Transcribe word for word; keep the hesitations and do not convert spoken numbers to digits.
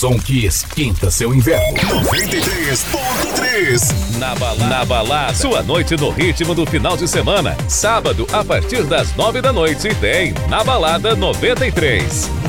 som que esquenta seu inverno. noventa e três ponto três. Na balada. Na balada. Sua noite no ritmo do final de semana. Sábado, a partir das nove da noite, tem Na Balada noventa e três.